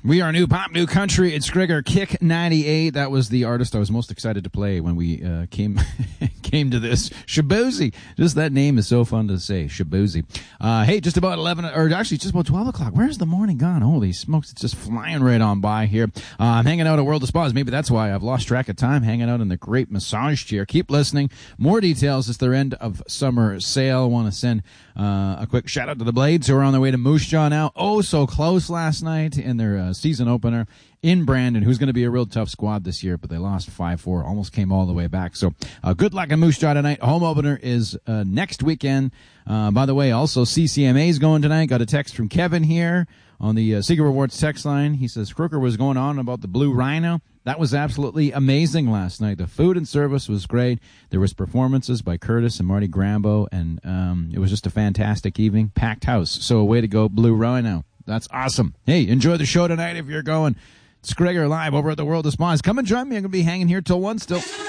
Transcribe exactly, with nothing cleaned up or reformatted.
We are new pop, new country. It's Grigor Kick ninety-eight. That was the artist I was most excited to play when we uh, came came to this. Shaboozey. Just that name is so fun to say. Shaboozey. Uh, hey, just about eleven, or actually just about twelve o'clock. Where's the morning gone? Holy smokes, it's just flying right on by here. Uh, I'm hanging out at World of Spas. Maybe that's why I've lost track of time, hanging out in the great massage chair. Keep listening. More details. It's their end of summer sale. I want to send uh, a quick shout out to the Blades who are on their way to Moose Jaw now. Oh, so close last night in their uh, season opener in Brandon, who's going to be a real tough squad this year, but they lost five four, almost came all the way back. So uh, good luck in Moose Jaw tonight. Home opener is uh, next weekend. Uh, by the way, also C C M A is going tonight. Got a text from Kevin here on the uh, Secret Rewards text line. He says, Crooker was going on about the Blue Rhino. That was absolutely amazing last night. The food and service was great. There was performances by Curtis and Marty Grambo, and um, it was just a fantastic evening. Packed house. So way to go, Blue Rhino. That's awesome. Hey, enjoy the show tonight if you're going. It's Grigor live over at the World of Spas. Come and join me. I'm going to be hanging here till one still.